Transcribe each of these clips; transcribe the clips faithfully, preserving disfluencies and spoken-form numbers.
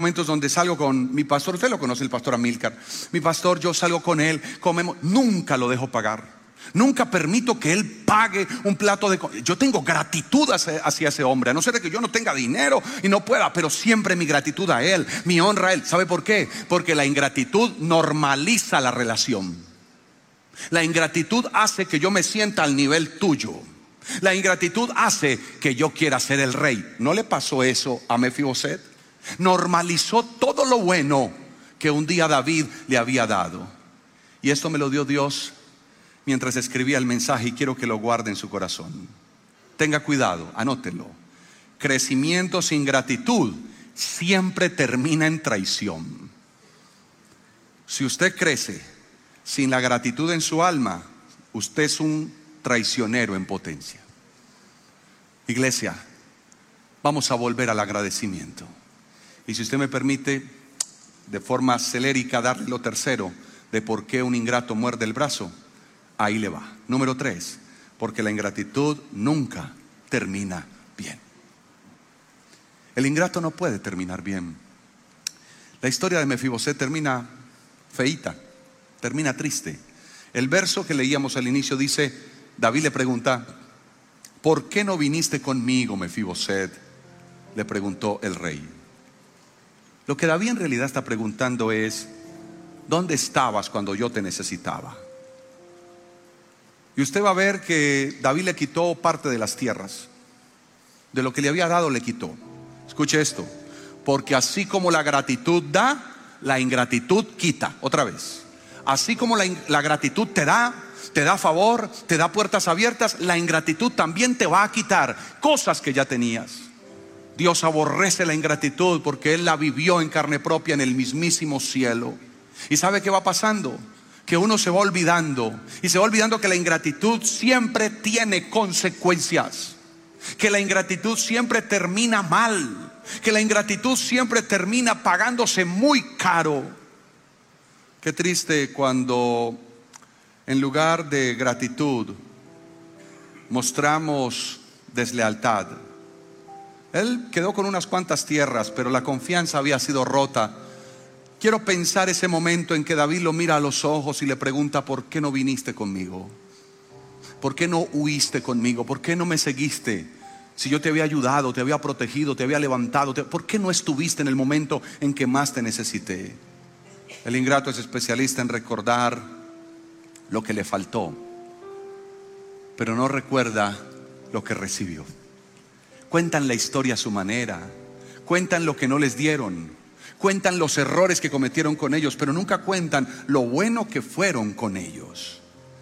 momentos donde salgo con mi pastor, usted lo conoce, el pastor Amílcar. Mi pastor, yo salgo con él, comemos, nunca lo dejo pagar. Nunca permito que él pague un plato de comida. Yo tengo gratitud hacia, hacia ese hombre, a no ser de que yo no tenga dinero y no pueda, pero siempre mi gratitud a él, mi honra a él. ¿Sabe por qué? Porque la ingratitud normaliza la relación. La ingratitud hace que yo me sienta al nivel tuyo. La ingratitud hace que yo quiera ser el rey. ¿No le pasó eso a Mefiboset? Normalizó todo lo bueno que un día David le había dado. Y esto me lo dio Dios mientras escribía el mensaje, y quiero que lo guarde en su corazón. Tenga cuidado, anótelo. Crecimiento sin gratitud siempre termina en traición. Si usted crece sin la gratitud en su alma, usted es un traicionero en potencia. Iglesia, vamos a volver al agradecimiento. Y si usted me permite, de forma celérica, darle lo tercero de por qué un ingrato muerde el brazo. Ahí le va. Número tres, porque la ingratitud nunca termina bien. El ingrato no puede terminar bien. La historia de Mefiboset termina feíta, termina triste. El verso que leíamos al inicio dice, David le pregunta, ¿por qué no viniste conmigo, Mefiboset?, le preguntó el rey. Lo que David en realidad está preguntando es, ¿dónde estabas cuando yo te necesitaba? Y usted va a ver que David le quitó parte de las tierras. De lo que le había dado le quitó. Escuche esto, porque así como la gratitud da, la ingratitud quita. Otra vez, así como la, la gratitud te da, te da favor, te da puertas abiertas, la ingratitud también te va a quitar cosas que ya tenías. Dios aborrece la ingratitud porque Él la vivió en carne propia en el mismísimo cielo. ¿Y sabe qué va pasando? Que uno se va olvidando, y se va olvidando que la ingratitud siempre tiene consecuencias, que la ingratitud siempre termina mal, que la ingratitud siempre termina pagándose muy caro. Qué triste cuando en lugar de gratitud mostramos deslealtad. Él quedó con unas cuantas tierras, pero la confianza había sido rota. Quiero pensar ese momento en que David lo mira a los ojos y le pregunta, ¿por qué no viniste conmigo? ¿Por qué no huiste conmigo? ¿Por qué no me seguiste? Si yo te había ayudado, te había protegido, te había levantado, te... ¿por qué no estuviste en el momento en que más te necesité? El ingrato es especialista en recordar lo que le faltó, pero no recuerda lo que recibió. Cuentan la historia a su manera, cuentan lo que no les dieron, cuentan los errores que cometieron con ellos, pero nunca cuentan lo bueno que fueron con ellos.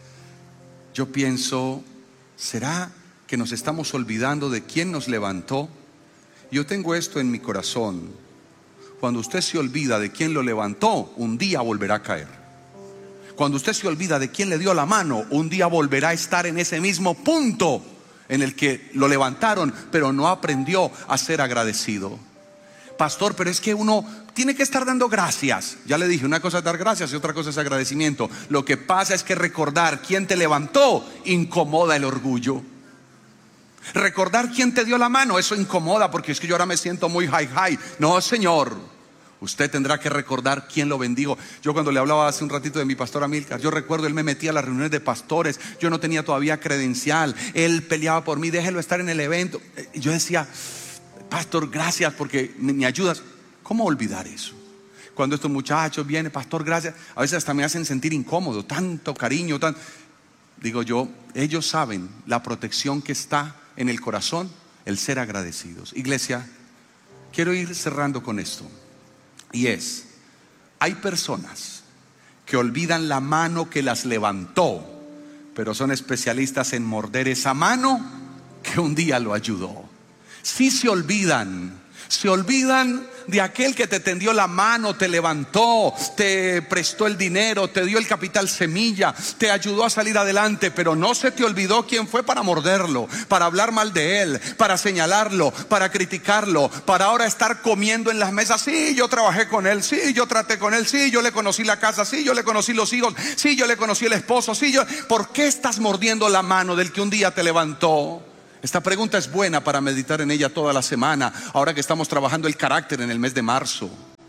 Yo pienso, ¿será que nos estamos olvidando de quién nos levantó? Yo tengo esto en mi corazón. Cuando usted se olvida de quién lo levantó, un día volverá a caer. Cuando usted se olvida de quién le dio la mano, un día volverá a estar en ese mismo punto en el que lo levantaron, pero no aprendió a ser agradecido. Pastor, pero es que uno tiene que estar dando gracias. Ya le dije, una cosa es dar gracias y otra cosa es agradecimiento. Lo que pasa es que recordar quién te levantó incomoda el orgullo. Recordar quién te dio la mano, eso incomoda, porque es que yo ahora me siento muy high high. No, señor, usted tendrá que recordar quién lo bendijo. Yo cuando le hablaba hace un ratito de mi pastor Amílcar, yo recuerdo, él me metía a las reuniones de pastores. Yo no tenía todavía credencial. Él peleaba por mí, déjelo estar en el evento. Y yo decía, pastor, gracias porque me ayudas. ¿Cómo olvidar eso? Cuando estos muchachos vienen, pastor, gracias, a veces hasta me hacen sentir incómodo, tanto cariño, tan... Digo yo, ellos saben la protección que está en el corazón, el ser agradecidos. Iglesia, quiero ir cerrando con esto. Y es, hay personas que olvidan la mano que las levantó, pero son especialistas en morder esa mano que un día lo ayudó. Sí se olvidan, se olvidan de aquel que te tendió la mano, te levantó, te prestó el dinero, te dio el capital semilla, te ayudó a salir adelante, pero no se te olvidó quién fue para morderlo, para hablar mal de él, para señalarlo, para criticarlo, para ahora estar comiendo en las mesas. Sí, yo trabajé con él, sí, yo traté con él, sí, yo le conocí la casa, sí, yo le conocí los hijos, sí, yo le conocí el esposo, sí, yo... ¿Por qué estás mordiendo la mano del que un día te levantó? Esta pregunta es buena para meditar en ella toda la semana, ahora que estamos trabajando el carácter en el mes de marzo.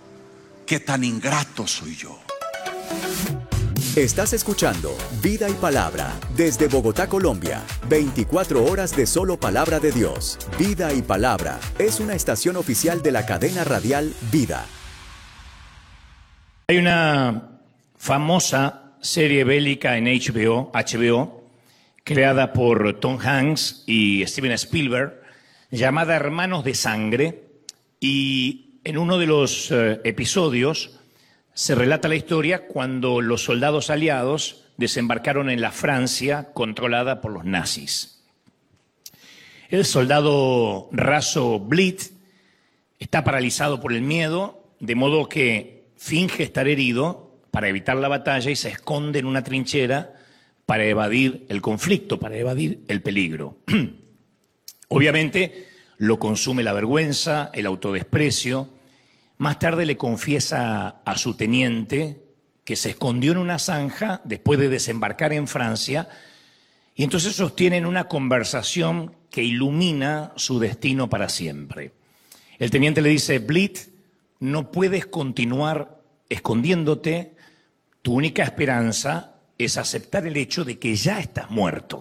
qué tan ingrato soy yo. Estás escuchando Vida y Palabra desde Bogotá, Colombia. veinticuatro horas de solo palabra de Dios. Vida y Palabra es una estación oficial de la cadena radial Vida. Hay una famosa serie bélica en H B O, H B O, creada por Tom Hanks y Steven Spielberg, llamada Hermanos de Sangre, y en uno de los eh, episodios se relata la historia cuando los soldados aliados desembarcaron en la Francia controlada por los nazis. El soldado raso Blit está paralizado por el miedo, de modo que finge estar herido para evitar la batalla y se esconde en una trinchera para evadir el conflicto, para evadir el peligro. Obviamente lo consume la vergüenza, el autodesprecio. Más tarde le confiesa a su teniente que se escondió en una zanja después de desembarcar en Francia, y entonces sostienen una conversación que ilumina su destino para siempre. El teniente le dice: Blit, no puedes continuar escondiéndote, tu única esperanza es aceptar el hecho de que ya estás muerto.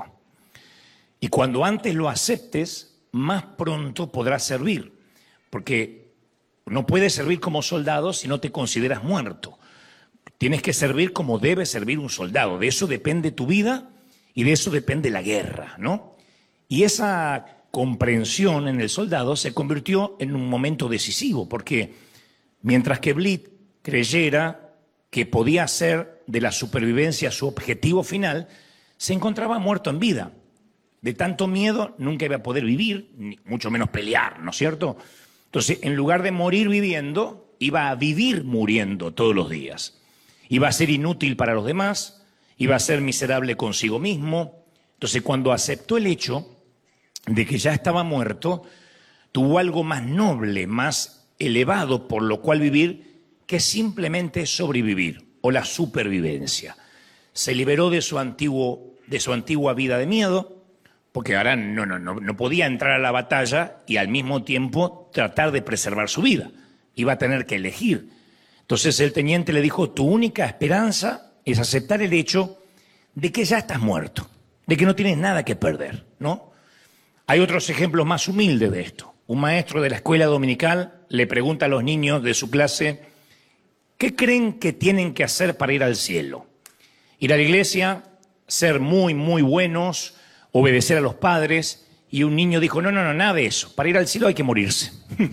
Y cuando antes lo aceptes, más pronto podrás servir, porque no puedes servir como soldado si no te consideras muerto. Tienes que servir como debe servir un soldado. De eso depende tu vida y de eso depende la guerra, ¿no? Y esa comprensión en el soldado se convirtió en un momento decisivo, porque mientras que Blit creyera que podía hacer de la supervivencia su objetivo final, se encontraba muerto en vida. De tanto miedo nunca iba a poder vivir, ni mucho menos pelear, ¿no es cierto? Entonces, en lugar de morir viviendo, iba a vivir muriendo todos los días. Iba a ser inútil para los demás, iba a ser miserable consigo mismo. Entonces, cuando aceptó el hecho de que ya estaba muerto, tuvo algo más noble, más elevado por lo cual vivir, que simplemente sobrevivir o la supervivencia. Se liberó de su antiguo, de su antigua vida de miedo, porque ahora no, no, no, no podía entrar a la batalla y al mismo tiempo tratar de preservar su vida. Iba a tener que elegir. Entonces el teniente le dijo: tu única esperanza es aceptar el hecho de que ya estás muerto, de que no tienes nada que perder, ¿no? Hay otros ejemplos más humildes de esto. Un maestro de la escuela dominical le pregunta a los niños de su clase: ¿qué creen que tienen que hacer para ir al cielo? Ir a la iglesia, ser muy, muy buenos, obedecer a los padres. Y un niño dijo: no, no, no, nada de eso. Para ir al cielo hay que morirse.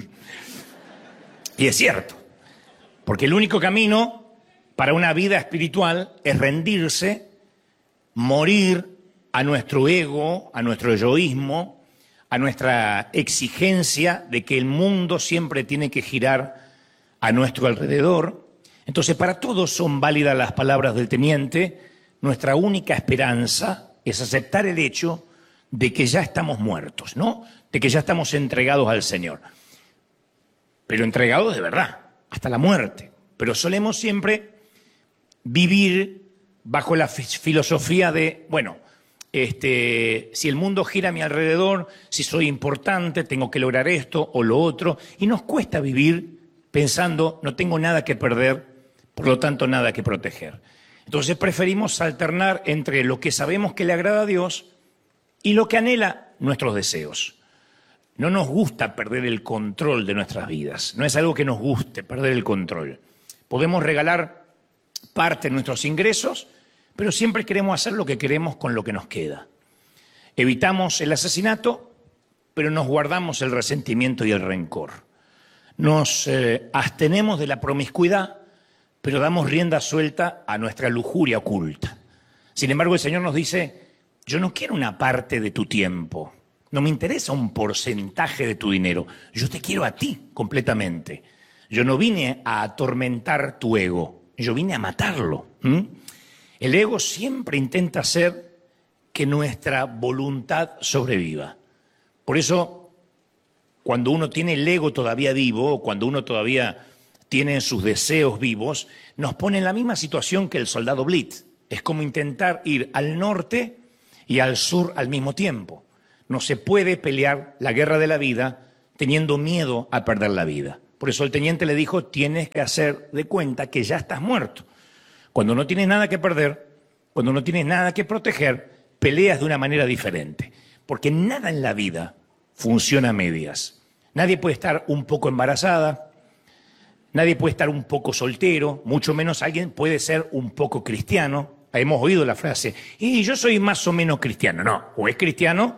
Y es cierto, porque el único camino para una vida espiritual es rendirse, morir a nuestro ego, a nuestro egoísmo, a nuestra exigencia de que el mundo siempre tiene que girar a nuestro alrededor. Entonces, para todos son válidas las palabras del teniente. Nuestra única esperanza es aceptar el hecho de que ya estamos muertos, ¿no? De que ya estamos entregados al Señor. Pero entregados de verdad, hasta la muerte. Pero solemos siempre vivir bajo la filosofía de, bueno, este, si el mundo gira a mi alrededor, si soy importante, tengo que lograr esto o lo otro. Y nos cuesta vivir pensando: no tengo nada que perder, por lo tanto nada que proteger. Entonces preferimos alternar entre lo que sabemos que le agrada a Dios y lo que anhela nuestros deseos. No nos gusta perder el control de nuestras vidas. No es algo que nos guste, perder el control. Podemos regalar parte de nuestros ingresos, pero siempre queremos hacer lo que queremos con lo que nos queda. Evitamos el asesinato, pero nos guardamos el resentimiento y el rencor. Nos eh, abstenemos de la promiscuidad, pero damos rienda suelta a nuestra lujuria oculta. Sin embargo, el Señor nos dice: yo no quiero una parte de tu tiempo, no me interesa un porcentaje de tu dinero, yo te quiero a ti completamente. Yo no vine a atormentar tu ego, yo vine a matarlo. ¿Mm? El ego siempre intenta hacer que nuestra voluntad sobreviva. Por eso, cuando uno tiene el ego todavía vivo, o cuando uno todavía tiene sus deseos vivos, nos pone en la misma situación que el soldado Blit. Es como intentar ir al norte y al sur al mismo tiempo. No se puede pelear la guerra de la vida teniendo miedo a perder la vida. Por eso el teniente le dijo, tienes que hacer de cuenta que ya estás muerto. Cuando no tienes nada que perder, cuando no tienes nada que proteger, peleas de una manera diferente. Porque nada en la vida funciona a medias. Nadie puede estar un poco embarazada, nadie puede estar un poco soltero, mucho menos alguien puede ser un poco cristiano. Hemos oído la frase, y yo soy más o menos cristiano. No, o es cristiano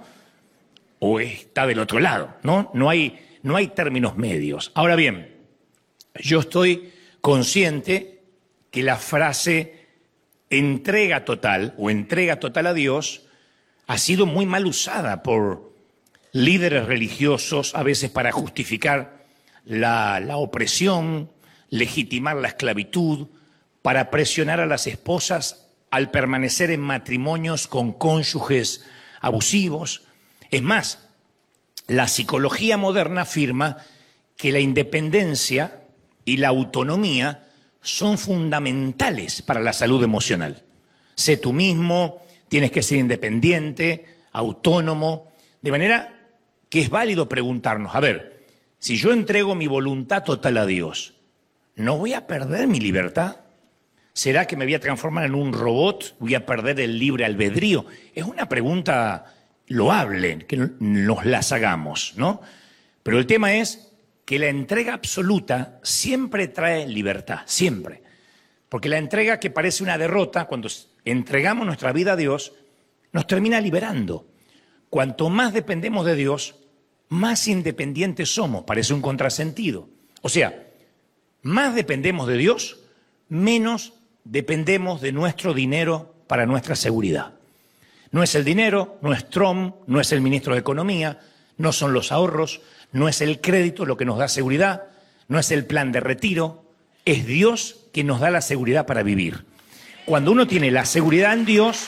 o está del otro lado, ¿no? No hay, no hay términos medios. Ahora bien, yo estoy consciente que la frase entrega total o entrega total a Dios ha sido muy mal usada por líderes religiosos, a veces para justificar la, la opresión, legitimar la esclavitud, para presionar a las esposas al permanecer en matrimonios con cónyuges abusivos. Es más, la psicología moderna afirma que la independencia y la autonomía son fundamentales para la salud emocional. Sé tú mismo, tienes que ser independiente, autónomo, de manera que es válido preguntarnos, a ver, si yo entrego mi voluntad total a Dios, ¿no voy a perder mi libertad? ¿Será que me voy a transformar en un robot? ¿Voy a perder el libre albedrío? Es una pregunta loable, que nos las hagamos, ¿no? Pero el tema es que la entrega absoluta siempre trae libertad, siempre. Porque la entrega que parece una derrota, cuando entregamos nuestra vida a Dios, nos termina liberando. Cuanto más dependemos de Dios, más independientes somos, parece un contrasentido. O sea, más dependemos de Dios, menos dependemos de nuestro dinero para nuestra seguridad. No es el dinero, no es Trump, no es el ministro de Economía, no son los ahorros, no es el crédito lo que nos da seguridad, no es el plan de retiro, es Dios quien nos da la seguridad para vivir. Cuando uno tiene la seguridad en Dios,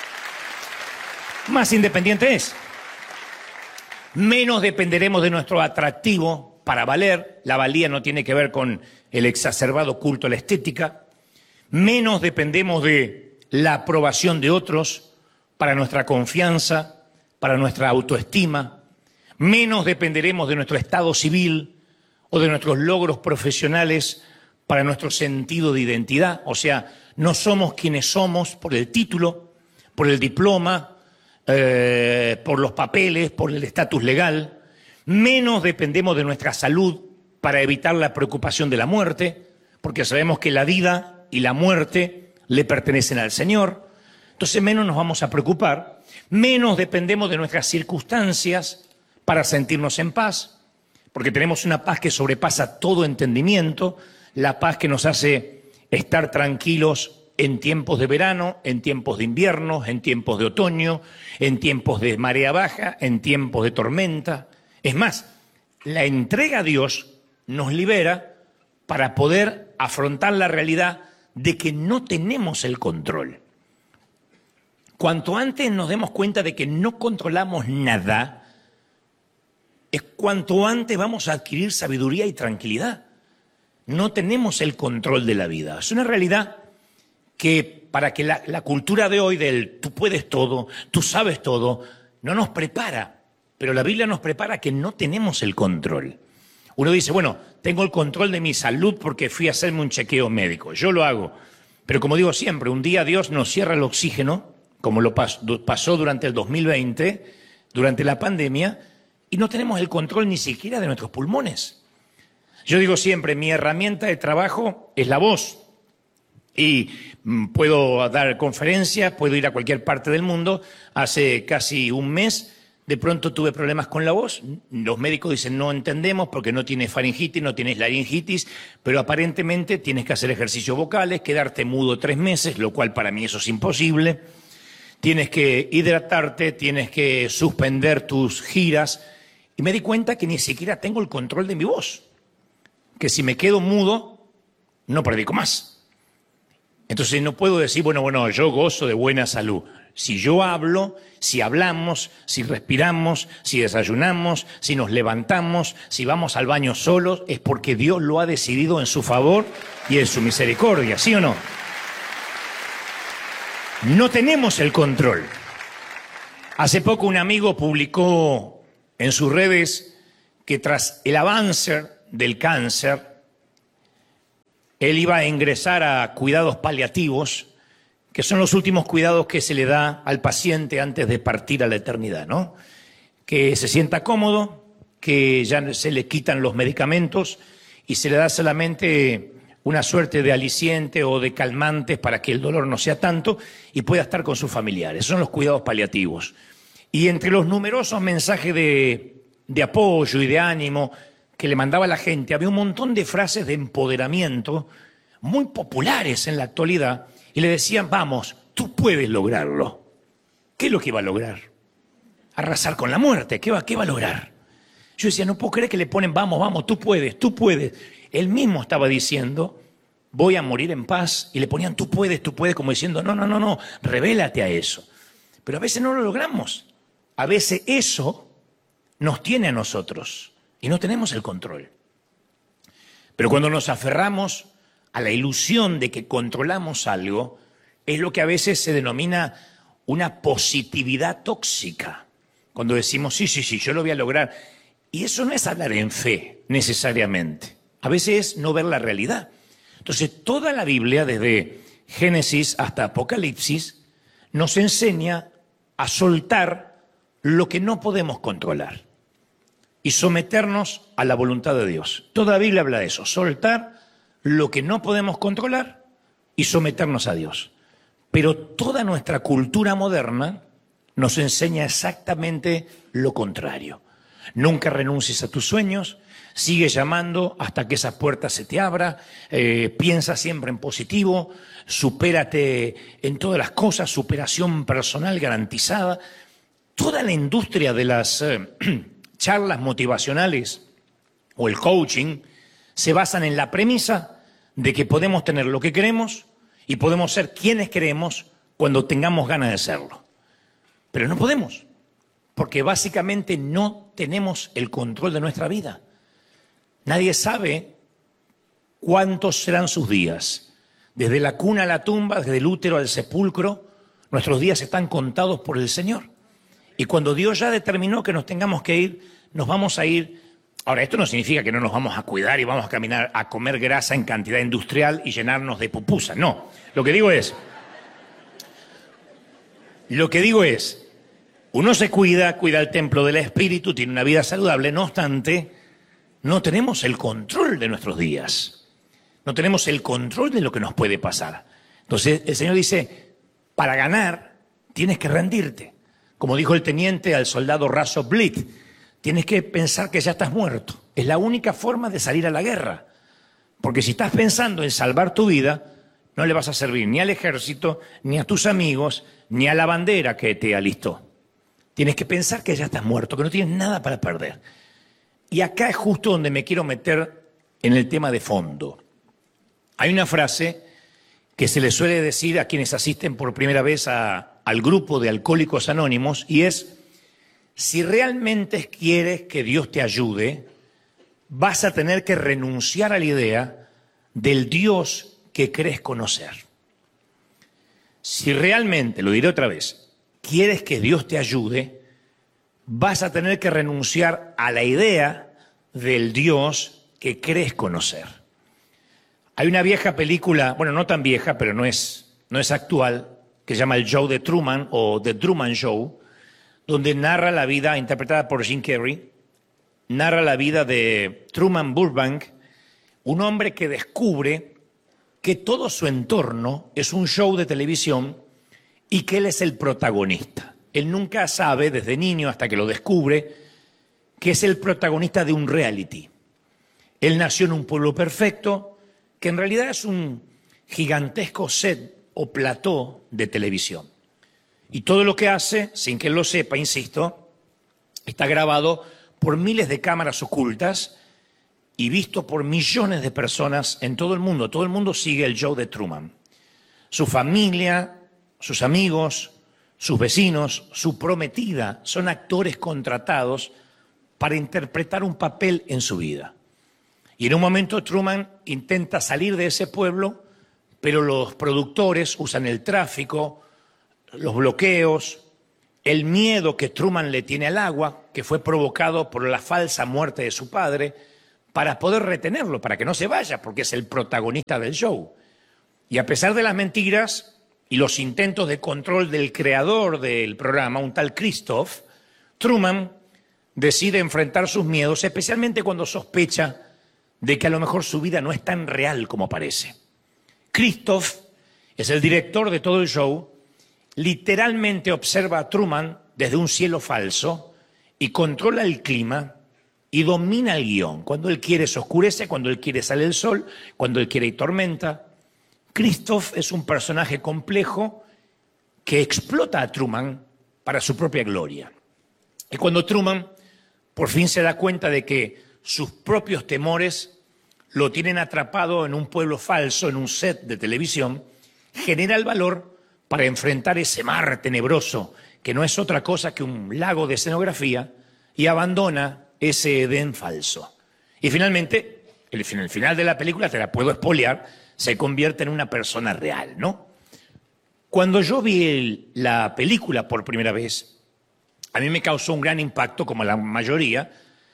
más independiente es. Menos dependeremos de nuestro atractivo para valer. La valía no tiene que ver con el exacerbado culto a la estética. Menos dependemos de la aprobación de otros para nuestra confianza, para nuestra autoestima. Menos dependeremos de nuestro estado civil o de nuestros logros profesionales para nuestro sentido de identidad. O sea, no somos quienes somos por el título, por el diploma, eh, por los papeles, por el estatus legal. Menos dependemos de nuestra salud para evitar la preocupación de la muerte, porque sabemos que la vida y la muerte le pertenecen al Señor. Entonces menos nos vamos a preocupar, menos dependemos de nuestras circunstancias para sentirnos en paz, porque tenemos una paz que sobrepasa todo entendimiento, la paz que nos hace estar tranquilos en tiempos de verano, en tiempos de invierno, en tiempos de otoño, en tiempos de marea baja, en tiempos de tormenta. Es más, la entrega a Dios nos libera para poder afrontar la realidad de que no tenemos el control. Cuanto antes nos demos cuenta de que no controlamos nada, es cuanto antes vamos a adquirir sabiduría y tranquilidad. No tenemos el control de la vida. Es una realidad que para que la, la cultura de hoy del tú puedes todo, tú sabes todo, no nos prepara. Pero la Biblia nos prepara que no tenemos el control. Uno dice, bueno, tengo el control de mi salud porque fui a hacerme un chequeo médico. Yo lo hago. Pero como digo siempre, un día Dios nos cierra el oxígeno, como lo pasó durante el dos mil veinte, durante la pandemia, y no tenemos el control ni siquiera de nuestros pulmones. Yo digo siempre, mi herramienta de trabajo es la voz. Y puedo dar conferencias, puedo ir a cualquier parte del mundo. Hace casi un mes de pronto tuve problemas con la voz. Los médicos dicen no entendemos porque no tienes faringitis, no tienes laringitis, pero aparentemente tienes que hacer ejercicios vocales, quedarte mudo tres meses, lo cual para mí eso es imposible. Tienes que hidratarte, tienes que suspender tus giras. Y me di cuenta que ni siquiera tengo el control de mi voz. Que si me quedo mudo, no predico más. Entonces no puedo decir, bueno, bueno, yo gozo de buena salud. Si yo hablo, si hablamos, si respiramos, si desayunamos, si nos levantamos, si vamos al baño solos, es porque Dios lo ha decidido en su favor y en su misericordia, ¿sí o no? No tenemos el control. Hace poco un amigo publicó en sus redes que tras el avance del cáncer, él iba a ingresar a cuidados paliativos, que son los últimos cuidados que se le da al paciente antes de partir a la eternidad, ¿no? Que se sienta cómodo, que ya se le quitan los medicamentos y se le da solamente una suerte de aliciente o de calmantes para que el dolor no sea tanto y pueda estar con sus familiares. Esos son los cuidados paliativos. Y entre los numerosos mensajes de, de apoyo y de ánimo que le mandaba la gente, había un montón de frases de empoderamiento muy populares en la actualidad y le decían, vamos, tú puedes lograrlo. ¿Qué es lo que iba a lograr? Arrasar con la muerte. ¿Qué va, qué va a lograr? Yo decía, no puedo creer que le ponen, vamos, vamos, tú puedes, tú puedes. Él mismo estaba diciendo, voy a morir en paz, y le ponían, tú puedes, tú puedes, como diciendo, no, no, no, no, revélate a eso. Pero a veces no lo logramos. A veces eso nos tiene a nosotros y no tenemos el control. Pero cuando nos aferramos a la ilusión de que controlamos algo, es lo que a veces se denomina una positividad tóxica. Cuando decimos, sí, sí, sí, yo lo voy a lograr. Y eso no es hablar en fe, necesariamente. A veces es no ver la realidad. Entonces, toda la Biblia, desde Génesis hasta Apocalipsis, nos enseña a soltar lo que no podemos controlar y someternos a la voluntad de Dios. Toda la Biblia habla de eso, soltar lo que no podemos controlar y someternos a Dios. Pero toda nuestra cultura moderna nos enseña exactamente lo contrario. Nunca renuncies a tus sueños, sigue llamando hasta que esa puerta se te abra, eh, piensa siempre en positivo, supérate en todas las cosas, superación personal garantizada. Toda la industria de las eh, charlas motivacionales o el coaching se basan en la premisa de que podemos tener lo que queremos y podemos ser quienes queremos cuando tengamos ganas de serlo. Pero no podemos, porque básicamente no tenemos el control de nuestra vida. Nadie sabe cuántos serán sus días. Desde la cuna a la tumba, desde el útero al sepulcro, nuestros días están contados por el Señor. Y cuando Dios ya determinó que nos tengamos que ir, nos vamos a ir. Ahora, esto no significa que no nos vamos a cuidar y vamos a caminar a comer grasa en cantidad industrial y llenarnos de pupusa. No, lo que digo es, lo que digo es, uno se cuida, cuida el templo del espíritu, tiene una vida saludable, no obstante, no tenemos el control de nuestros días. No tenemos el control de lo que nos puede pasar. Entonces el Señor dice, para ganar tienes que rendirte. Como dijo el teniente al soldado Russell Blythe, tienes que pensar que ya estás muerto. Es la única forma de salir a la guerra. Porque si estás pensando en salvar tu vida, no le vas a servir ni al ejército, ni a tus amigos, ni a la bandera que te alistó. Tienes que pensar que ya estás muerto, que no tienes nada para perder. Y acá es justo donde me quiero meter en el tema de fondo. Hay una frase que se le suele decir a quienes asisten por primera vez a, al grupo de Alcohólicos Anónimos y es, si realmente quieres que Dios te ayude, vas a tener que renunciar a la idea del Dios que crees conocer. Si realmente, lo diré otra vez, quieres que Dios te ayude, vas a tener que renunciar a la idea del Dios que crees conocer. Hay una vieja película, bueno, no tan vieja, pero no es, no es actual, que se llama El Show de Truman o The Truman Show, donde narra la vida, interpretada por Jim Carrey, narra la vida de Truman Burbank, un hombre que descubre que todo su entorno es un show de televisión y que él es el protagonista. Él nunca sabe, desde niño hasta que lo descubre, que es el protagonista de un reality. Él nació en un pueblo perfecto, que en realidad es un gigantesco set o plató de televisión. Y todo lo que hace, sin que él lo sepa, insisto, está grabado por miles de cámaras ocultas y visto por millones de personas en todo el mundo. Todo el mundo sigue el show de Truman. Su familia, sus amigos, sus vecinos, su prometida, son actores contratados para interpretar un papel en su vida. Y en un momento Truman intenta salir de ese pueblo, pero los productores usan el tráfico, los bloqueos, el miedo que Truman le tiene al agua, que fue provocado por la falsa muerte de su padre, para poder retenerlo, para que no se vaya, porque es el protagonista del show. Y a pesar de las mentiras y los intentos de control del creador del programa, un tal Christoph, Truman decide enfrentar sus miedos, especialmente cuando sospecha de que a lo mejor su vida no es tan real como parece. Christoph es el director de todo el show, literalmente observa a Truman desde un cielo falso y controla el clima y domina el guión. Cuando él quiere se oscurece, cuando él quiere sale el sol, cuando él quiere hay tormenta. Christoph es un personaje complejo que explota a Truman para su propia gloria. Y cuando Truman por fin se da cuenta de que sus propios temores lo tienen atrapado en un pueblo falso, en un set de televisión, genera el valor para enfrentar ese mar tenebroso, que no es otra cosa que un lago de escenografía, y abandona ese Edén falso. Y finalmente, el final, el final de la película, te la puedo espolear, se convierte en una persona real, ¿no? Cuando yo vi el, la película por primera vez, a mí me causó un gran impacto, como la mayoría.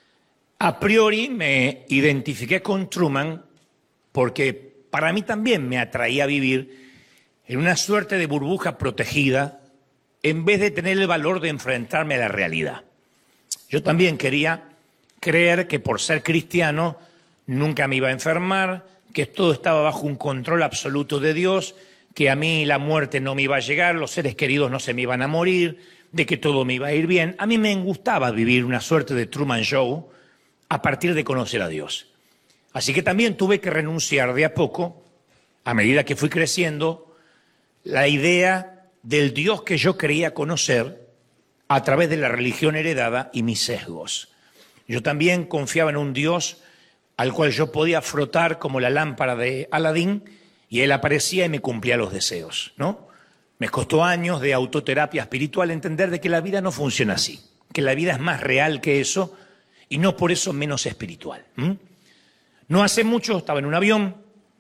A priori me identifiqué con Truman porque para mí también me atraía vivir en una suerte de burbuja protegida en vez de tener el valor de enfrentarme a la realidad. Yo también quería creer que por ser cristiano nunca me iba a enfermar, que todo estaba bajo un control absoluto de Dios, que a mí la muerte no me iba a llegar, los seres queridos no se me iban a morir, de que todo me iba a ir bien. A mí me gustaba vivir una suerte de Truman Show a partir de conocer a Dios. Así que también tuve que renunciar de a poco, a medida que fui creciendo, la idea del Dios que yo creía conocer a través de la religión heredada y mis sesgos. Yo también confiaba en un Dios al cual yo podía frotar como la lámpara de Aladín y él aparecía y me cumplía los deseos, ¿no? Me costó años de autoterapia espiritual entender de que la vida no funciona así, que la vida es más real que eso y no por eso menos espiritual. ¿Mm? No hace mucho estaba en un avión,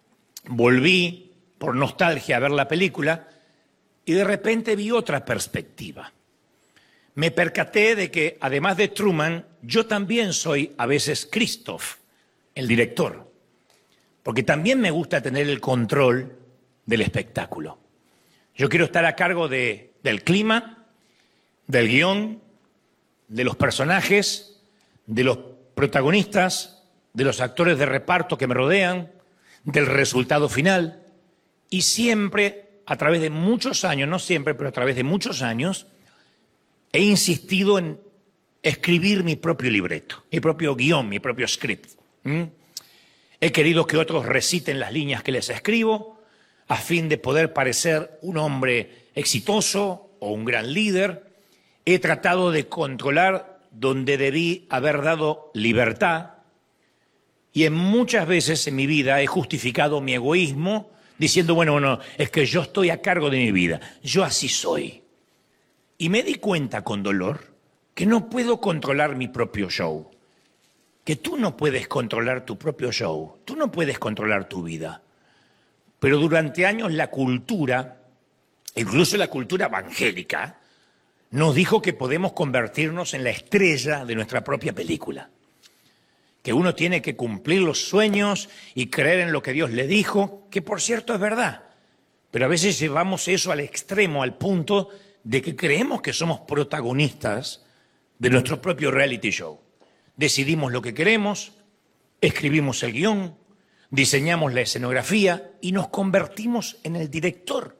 volví por nostalgia a ver la película y de repente vi otra perspectiva. Me percaté de que además de Truman, yo también soy a veces Christoph, el director, porque también me gusta tener el control del espectáculo. Yo quiero estar a cargo de, del clima, del guión, de los personajes, de los protagonistas, de los actores de reparto que me rodean, del resultado final. Y siempre, a través de muchos años, no siempre, pero a través de muchos años, he insistido en escribir mi propio libreto, mi propio guión, mi propio script. ¿Mm? He querido que otros reciten las líneas que les escribo, a fin de poder parecer un hombre exitoso o un gran líder. He tratado de controlar donde debí haber dado libertad y en muchas veces en mi vida he justificado mi egoísmo diciendo, bueno, bueno, es que yo estoy a cargo de mi vida, yo así soy. Y me di cuenta con dolor que no puedo controlar mi propio show, que tú no puedes controlar tu propio show, tú no puedes controlar tu vida. Pero durante años la cultura, incluso la cultura evangélica, nos dijo que podemos convertirnos en la estrella de nuestra propia película. Que uno tiene que cumplir los sueños y creer en lo que Dios le dijo, que por cierto es verdad. Pero a veces llevamos eso al extremo, al punto de que creemos que somos protagonistas de nuestro propio reality show. Decidimos lo que queremos, escribimos el guión, diseñamos la escenografía y nos convertimos en el director.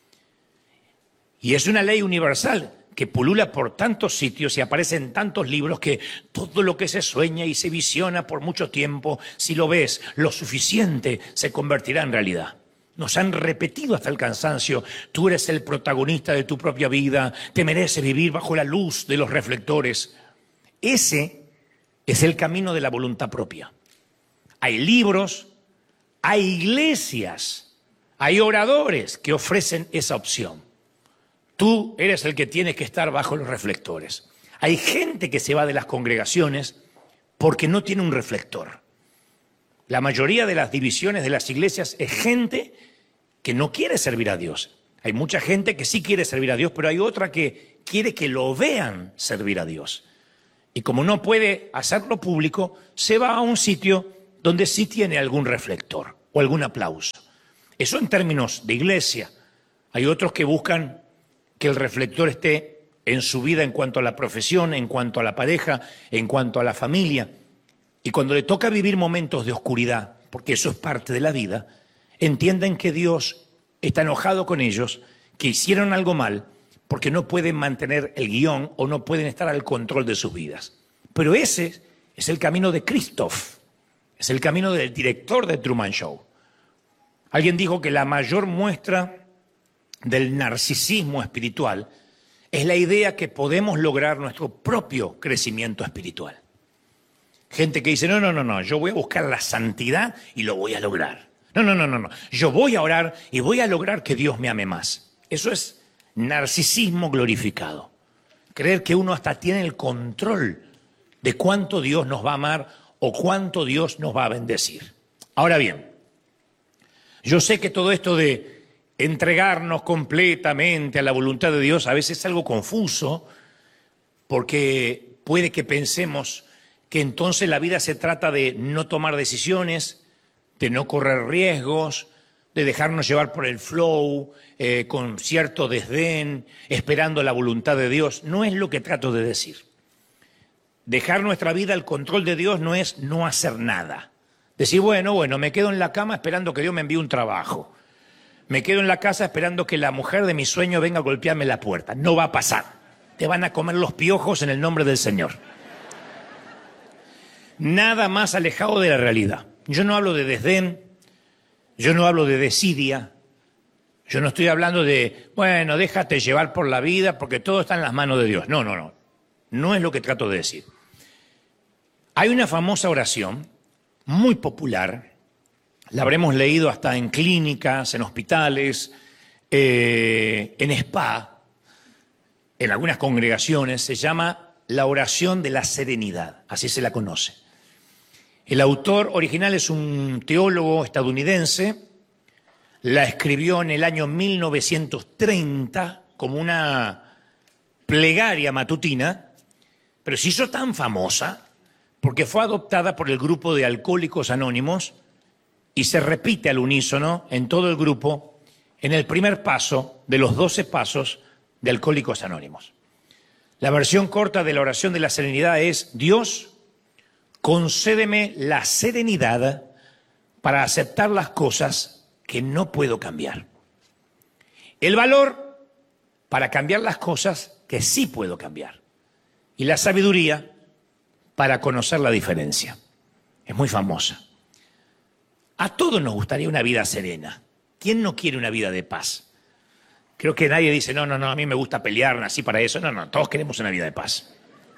Y es una ley universal que pulula por tantos sitios y aparece en tantos libros que todo lo que se sueña y se visiona por mucho tiempo, si lo ves lo suficiente, se convertirá en realidad. Nos han repetido hasta el cansancio, tú eres el protagonista de tu propia vida, te mereces vivir bajo la luz de los reflectores. Ese es el camino de la voluntad propia. Hay libros, hay iglesias, hay oradores que ofrecen esa opción. Tú eres el que tienes que estar bajo los reflectores. Hay gente que se va de las congregaciones porque no tiene un reflector. La mayoría de las divisiones de las iglesias es gente que no quiere servir a Dios. Hay mucha gente que sí quiere servir a Dios, pero hay otra que quiere que lo vean servir a Dios. Y como no puede hacerlo público, se va a un sitio donde sí tiene algún reflector o algún aplauso. Eso en términos de iglesia. Hay otros que buscan que el reflector esté en su vida en cuanto a la profesión, en cuanto a la pareja, en cuanto a la familia. Y cuando le toca vivir momentos de oscuridad, porque eso es parte de la vida, entienden que Dios está enojado con ellos, que hicieron algo mal, porque no pueden mantener el guión o no pueden estar al control de sus vidas. Pero ese es el camino de Christoph, es el camino del director de Truman Show. Alguien dijo que la mayor muestra del narcisismo espiritual es la idea que podemos lograr nuestro propio crecimiento espiritual. Gente que dice, no, no, no, no, yo voy a buscar la santidad y lo voy a lograr. No, no, no, no, no, yo voy a orar y voy a lograr que Dios me ame más. Eso es narcisismo glorificado. Creer que uno hasta tiene el control de cuánto Dios nos va a amar o cuánto Dios nos va a bendecir. Ahora bien, yo sé que todo esto de entregarnos completamente a la voluntad de Dios a veces es algo confuso, porque puede que pensemos que entonces la vida se trata de no tomar decisiones, de no correr riesgos, de dejarnos llevar por el flow, eh, con cierto desdén, esperando la voluntad de Dios. No es lo que trato de decir. Dejar nuestra vida al control de Dios no es no hacer nada. Decir, bueno, bueno, me quedo en la cama esperando que Dios me envíe un trabajo. Me quedo en la casa esperando que la mujer de mi sueño venga a golpearme la puerta. No va a pasar. Te van a comer los piojos en el nombre del Señor. Nada más alejado de la realidad. Yo no hablo de desdén, yo no hablo de desidia, yo no estoy hablando de, bueno, déjate llevar por la vida porque todo está en las manos de Dios. No, no, no. No es lo que trato de decir. Hay una famosa oración muy popular, la habremos leído hasta en clínicas, en hospitales, eh, en spa, en algunas congregaciones, se llama la oración de la serenidad, así se la conoce. El autor original es un teólogo estadounidense, la escribió en el año mil novecientos treinta como una plegaria matutina, pero se hizo tan famosa porque fue adoptada por el grupo de Alcohólicos Anónimos y se repite al unísono en todo el grupo en el primer paso de los doce pasos de Alcohólicos Anónimos. La versión corta de la oración de la serenidad es: Dios, concédeme la serenidad para aceptar las cosas que no puedo cambiar. El valor para cambiar las cosas que sí puedo cambiar. Y la sabiduría para conocer la diferencia. Es muy famosa. A todos nos gustaría una vida serena. ¿Quién no quiere una vida de paz? Creo que nadie dice, no, no, no, a mí me gusta pelear, nací para eso. No, no, todos queremos una vida de paz.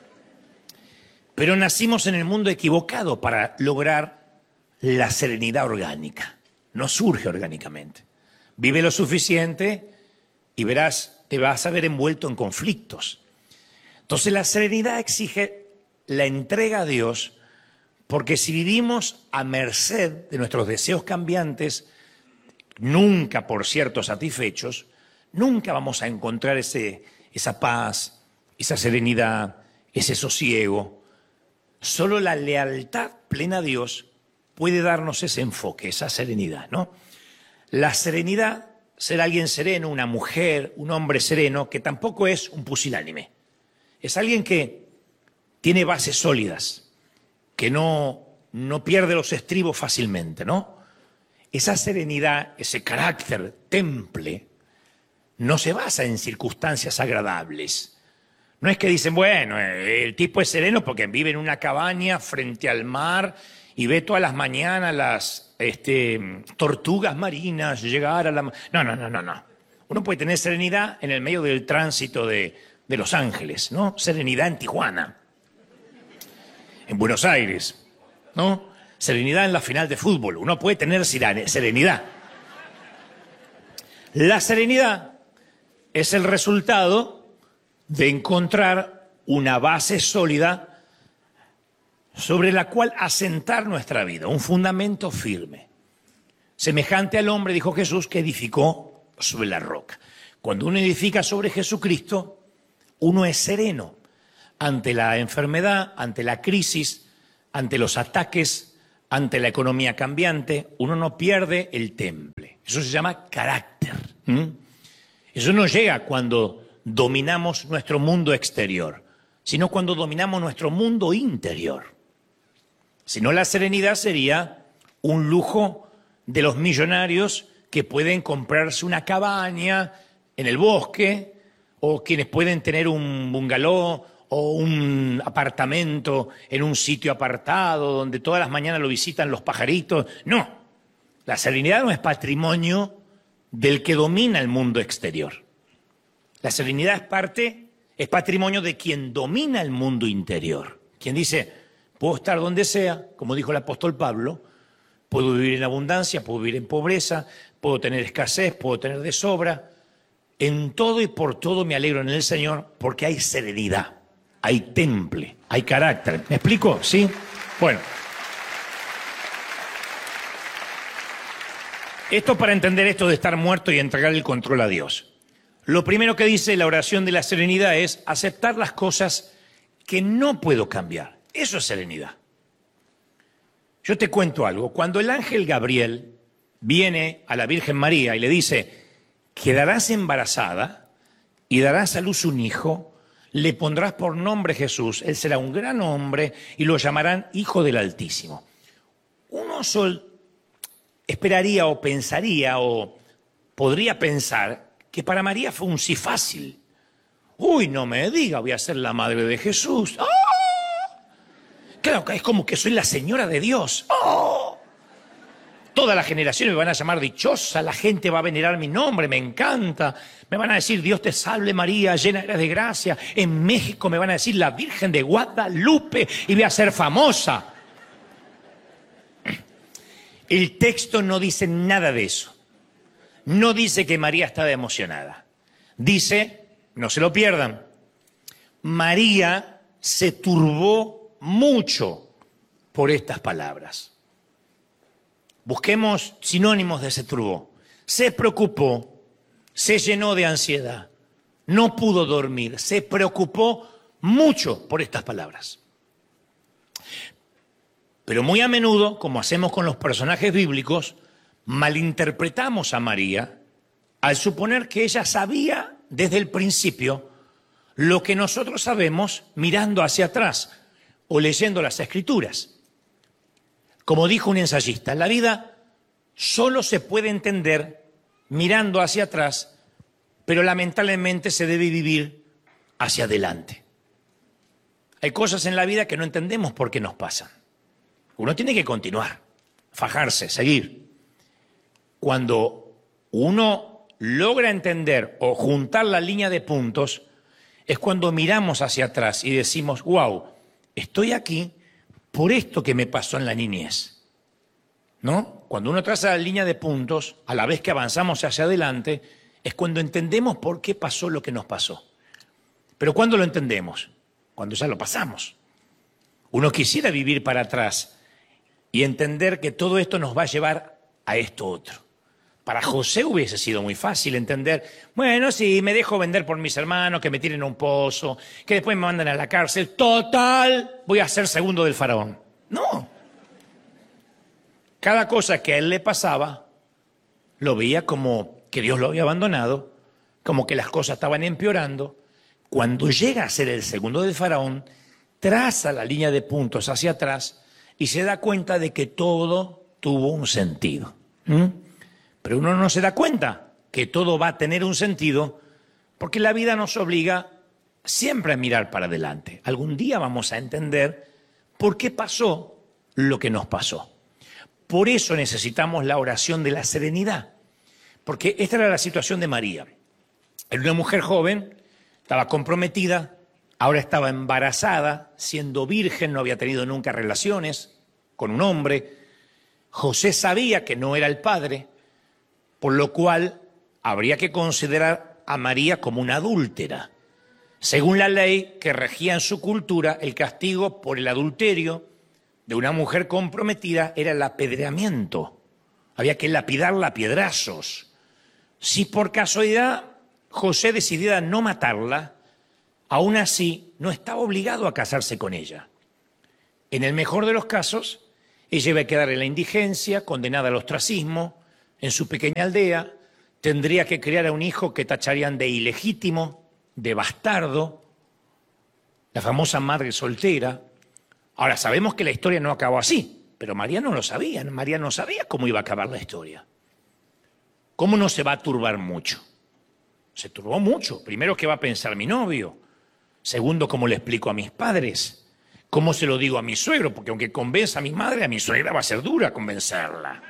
Pero nacimos en el mundo equivocado para lograr la serenidad orgánica. No surge orgánicamente. Vive lo suficiente y verás, te vas a ver envuelto en conflictos. Entonces la serenidad exige la entrega a Dios, porque si vivimos a merced de nuestros deseos cambiantes, nunca, por cierto, satisfechos, nunca vamos a encontrar ese, esa paz, esa serenidad, ese sosiego. Solo la lealtad plena a Dios puede darnos ese enfoque, esa serenidad, ¿no? La serenidad, ser alguien sereno, una mujer, un hombre sereno, que tampoco es un pusilánime. Es alguien que tiene bases sólidas, que no, no pierde los estribos fácilmente, ¿no? Esa serenidad, ese carácter temple, no se basa en circunstancias agradables. No es que dicen, bueno, el tipo es sereno porque vive en una cabaña frente al mar y ve todas las mañanas las este, tortugas marinas llegar a la... No, no, no, no, no. Uno puede tener serenidad en el medio del tránsito de, de Los Ángeles, ¿no? Serenidad en Tijuana, en Buenos Aires, ¿no? Serenidad en la final de fútbol. Uno puede tener serenidad. La serenidad es el resultado de encontrar una base sólida sobre la cual asentar nuestra vida, un fundamento firme. Semejante al hombre, dijo Jesús, que edificó sobre la roca. Cuando uno edifica sobre Jesucristo, uno es sereno. ante la enfermedad, ante la crisis, ante los ataques, ante la economía cambiante, uno no pierde el temple. Eso se llama carácter. ¿Mm? Eso no llega cuando dominamos nuestro mundo exterior, sino cuando dominamos nuestro mundo interior. Si no, la serenidad sería un lujo de los millonarios que pueden comprarse una cabaña en el bosque, o quienes pueden tener un bungalow o un apartamento en un sitio apartado donde todas las mañanas lo visitan los pajaritos. No, la serenidad no es patrimonio del que domina el mundo exterior. La serenidad es parte, es patrimonio de quien domina el mundo interior. Quien dice, puedo estar donde sea, como dijo el apóstol Pablo, puedo vivir en abundancia, puedo vivir en pobreza, puedo tener escasez, puedo tener de sobra. En todo y por todo me alegro en el Señor porque hay serenidad, hay temple, hay carácter. ¿Me explico? ¿Sí? Bueno. Esto para entender esto de estar muerto y entregar el control a Dios. Lo primero que dice la oración de la serenidad es aceptar las cosas que no puedo cambiar. Eso es serenidad. Yo te cuento algo. Cuando el ángel Gabriel viene a la Virgen María y le dice, quedarás embarazada y darás a luz un hijo, le pondrás por nombre Jesús, él será un gran hombre y lo llamarán Hijo del Altísimo. Uno sol esperaría o pensaría o podría pensar que para María fue un sí fácil. Uy, no me diga, voy a ser la madre de Jesús. ¡Oh! Claro, es como que soy la señora de Dios. ¡Oh! Todas las generaciones me van a llamar dichosa, la gente va a venerar mi nombre, me encanta. Me van a decir, Dios te salve María, llena eres de gracia. En México me van a decir, la Virgen de Guadalupe, y voy a ser famosa. El texto no dice nada de eso. No dice que María estaba emocionada. Dice, no se lo pierdan, María se turbó mucho por estas palabras. Busquemos sinónimos de se turbó. Se preocupó, se llenó de ansiedad, no pudo dormir, se preocupó mucho por estas palabras. Pero muy a menudo, como hacemos con los personajes bíblicos, malinterpretamos a María al suponer que ella sabía desde el principio lo que nosotros sabemos mirando hacia atrás o leyendo las Escrituras. Como dijo un ensayista, la vida solo se puede entender mirando hacia atrás, pero lamentablemente se debe vivir hacia adelante. Hay cosas en la vida que no entendemos por qué nos pasan. Uno tiene que continuar, fajarse, seguir. Cuando uno logra entender o juntar la línea de puntos, es cuando miramos hacia atrás y decimos, wow, estoy aquí por esto que me pasó en la niñez, ¿no? Cuando uno traza la línea de puntos, a la vez que avanzamos hacia adelante, es cuando entendemos por qué pasó lo que nos pasó. Pero ¿cuándo lo entendemos? Cuando ya lo pasamos. Uno quisiera vivir para atrás y entender que todo esto nos va a llevar a esto otro. Para José hubiese sido muy fácil entender, bueno, sí, me dejo vender por mis hermanos, que me tiren a un pozo, que después me mandan a la cárcel. Total, voy a ser segundo del faraón. No. Cada cosa que a él le pasaba, lo veía como que Dios lo había abandonado, como que las cosas estaban empeorando. Cuando llega a ser el segundo del faraón, traza la línea de puntos hacia atrás y se da cuenta de que todo tuvo un sentido. ¿Mm? Pero uno no se da cuenta que todo va a tener un sentido porque la vida nos obliga siempre a mirar para adelante. Algún día vamos a entender por qué pasó lo que nos pasó. Por eso necesitamos la oración de la serenidad. Porque esta era la situación de María. Era una mujer joven, estaba comprometida, ahora estaba embarazada, siendo virgen, no había tenido nunca relaciones con un hombre. José sabía que no era el padre, por lo cual habría que considerar a María como una adúltera. Según la ley que regía en su cultura, el castigo por el adulterio de una mujer comprometida era el apedreamiento. Había que lapidarla a piedrazos. Si por casualidad José decidiera no matarla, aún así no estaba obligado a casarse con ella. En el mejor de los casos, ella iba a quedar en la indigencia, condenada al ostracismo, en su pequeña aldea, tendría que criar a un hijo que tacharían de ilegítimo, de bastardo, la famosa madre soltera. Ahora, sabemos que la historia no acabó así, pero María no lo sabía, María no sabía cómo iba a acabar la historia. ¿Cómo no se va a turbar mucho? Se turbó mucho. Primero, ¿qué va a pensar mi novio? Segundo, ¿cómo le explico a mis padres? ¿Cómo se lo digo a mi suegro? Porque aunque convenza a mi madre, a mi suegra va a ser dura convencerla.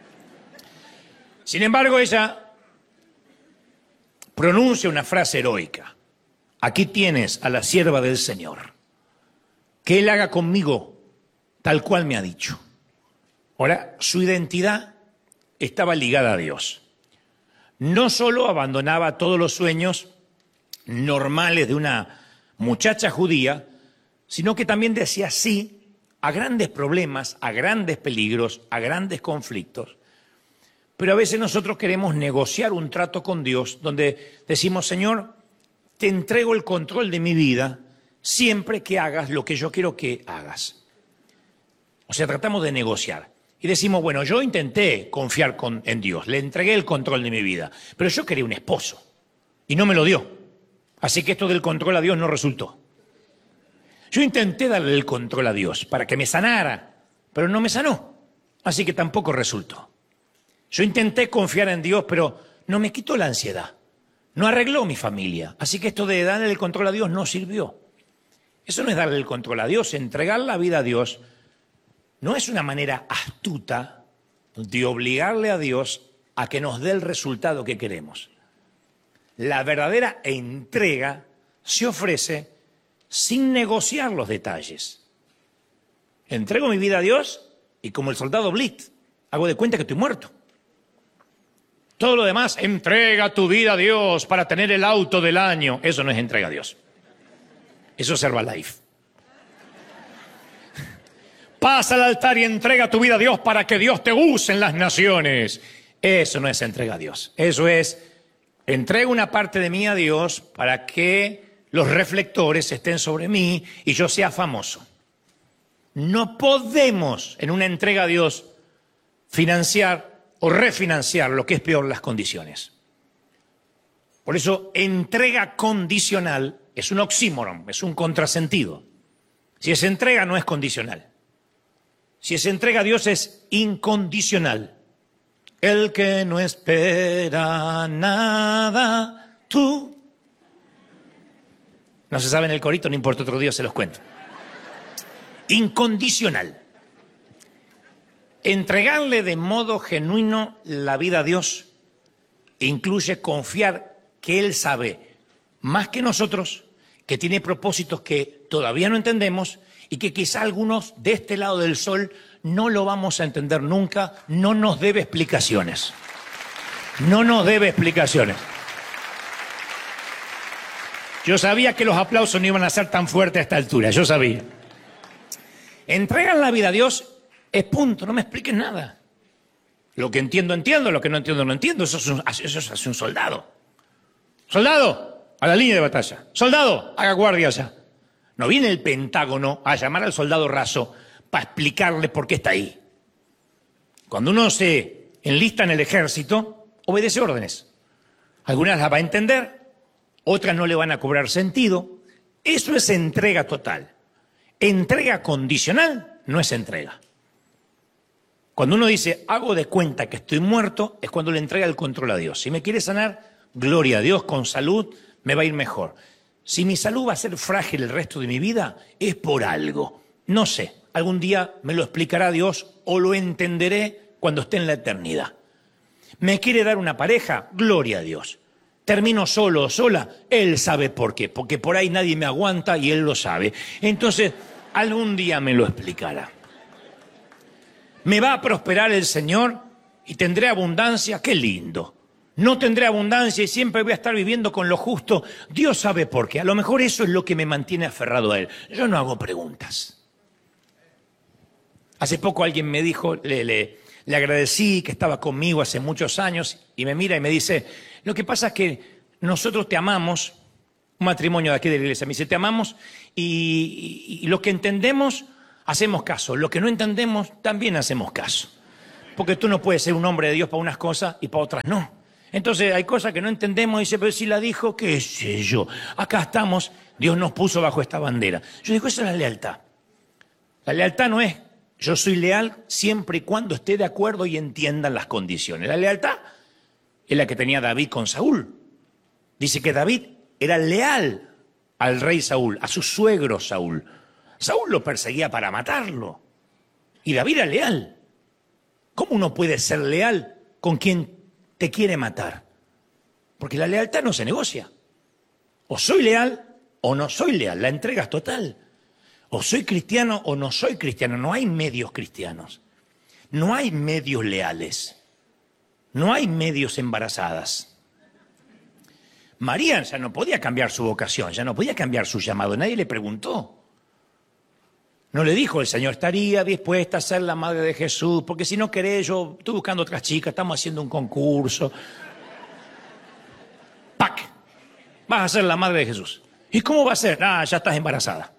Sin embargo, ella pronuncia una frase heroica. Aquí tienes a la sierva del Señor. Que Él haga conmigo tal cual me ha dicho. Ahora, su identidad estaba ligada a Dios. No solo abandonaba todos los sueños normales de una muchacha judía, sino que también decía sí a grandes problemas, a grandes peligros, a grandes conflictos. Pero a veces nosotros queremos negociar un trato con Dios donde decimos, Señor, te entrego el control de mi vida siempre que hagas lo que yo quiero que hagas. O sea, tratamos de negociar. Y decimos, bueno, yo intenté confiar con, en Dios, le entregué el control de mi vida, pero yo quería un esposo y no me lo dio. Así que esto del control a Dios no resultó. Yo intenté darle el control a Dios para que me sanara, pero no me sanó. Así que tampoco resultó. Yo intenté confiar en Dios, pero no me quitó la ansiedad. No arregló mi familia. Así que esto de darle el control a Dios no sirvió. Eso no es darle el control a Dios. Entregar la vida a Dios no es una manera astuta de obligarle a Dios a que nos dé el resultado que queremos. La verdadera entrega se ofrece sin negociar los detalles. Entrego mi vida a Dios y como el soldado Blitz, hago de cuenta que estoy muerto. Todo lo demás, entrega tu vida a Dios para tener el auto del año. Eso no es entrega a Dios. Eso es Herbalife. Pasa al altar y entrega tu vida a Dios para que Dios te use en las naciones. Eso no es entrega a Dios. Eso es, entrego una parte de mí a Dios para que los reflectores estén sobre mí y yo sea famoso. No podemos, en una entrega a Dios, financiar o refinanciar, lo que es peor, las condiciones. Por eso, entrega condicional es un oxímoron, es un contrasentido. Si es entrega, no es condicional. Si es entrega a Dios, es incondicional. El que no espera nada, tú. No se sabe en el corito, no importa, otro día se los cuento. Incondicional. Entregarle de modo genuino la vida a Dios incluye confiar que Él sabe más que nosotros, que tiene propósitos que todavía no entendemos y que quizá algunos de este lado del sol no lo vamos a entender nunca, no nos debe explicaciones. No nos debe explicaciones. Yo sabía que los aplausos no iban a ser tan fuertes a esta altura, yo sabía. Entregan la vida a Dios. Es punto, no me expliques nada. Lo que entiendo, entiendo, lo que no entiendo, no entiendo. Eso es un, eso es un soldado. Soldado, a la línea de batalla. Soldado, haga guardia allá. No viene el Pentágono a llamar al soldado raso para explicarle por qué está ahí. Cuando uno se enlista en el ejército, obedece órdenes. Algunas las va a entender, otras no le van a cobrar sentido. Eso es entrega total. Entrega condicional no es entrega. Cuando uno dice, hago de cuenta que estoy muerto, es cuando le entrega el control a Dios. Si me quiere sanar, gloria a Dios, con salud me va a ir mejor. Si mi salud va a ser frágil el resto de mi vida, es por algo. No sé, algún día me lo explicará Dios o lo entenderé cuando esté en la eternidad. ¿Me quiere dar una pareja? Gloria a Dios. ¿Termino solo o sola? Él sabe por qué, porque por ahí nadie me aguanta y Él lo sabe. Entonces, algún día me lo explicará. ¿Me va a prosperar el Señor y tendré abundancia? ¡Qué lindo! No tendré abundancia y siempre voy a estar viviendo con lo justo. Dios sabe por qué. A lo mejor eso es lo que me mantiene aferrado a Él. Yo no hago preguntas. Hace poco alguien me dijo, le, le, le agradecí que estaba conmigo hace muchos años y me mira y me dice, lo que pasa es que nosotros te amamos Un matrimonio de aquí de la iglesia. Me dice, te amamos y, y, y lo que entendemos, hacemos caso. Lo que no entendemos, también hacemos caso. Porque tú no puedes ser un hombre de Dios para unas cosas y para otras no. Entonces hay cosas que no entendemos y dice, pero si la dijo, qué sé yo. Acá estamos, Dios nos puso bajo esta bandera. Yo digo, esa es la lealtad. La lealtad no es, yo soy leal siempre y cuando esté de acuerdo y entiendan las condiciones. La lealtad es la que tenía David con Saúl. Dice que David era leal al rey Saúl, a su suegro Saúl. Saúl lo perseguía para matarlo. Y David era leal. ¿Cómo uno puede ser leal con quien te quiere matar? Porque la lealtad no se negocia. O soy leal o no soy leal. La entrega es total. O soy cristiano o no soy cristiano. No hay medios cristianos. No hay medios leales. No hay medios embarazadas. María ya no podía cambiar su vocación, ya no podía cambiar su llamado. Nadie le preguntó. No le dijo, el Señor estaría dispuesta a ser la madre de Jesús, porque si no querés, yo estoy buscando otras chicas, estamos haciendo un concurso. ¡Pac! Vas a ser la madre de Jesús. ¿Y cómo va a ser? Ah, ya estás embarazada.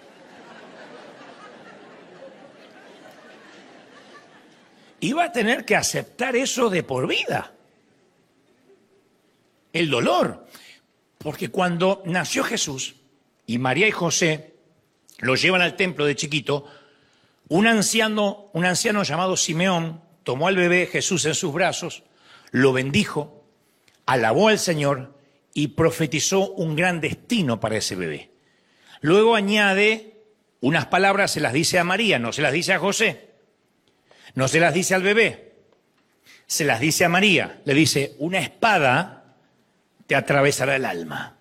Iba a tener que aceptar eso de por vida. El dolor. Porque cuando nació Jesús y María y José lo llevan al templo de chiquito, un anciano, un anciano llamado Simeón tomó al bebé Jesús en sus brazos, lo bendijo, alabó al Señor y profetizó un gran destino para ese bebé. Luego añade unas palabras, se las dice a María, no se las dice a José, no se las dice al bebé, se las dice a María, le dice, una espada te atravesará el alma.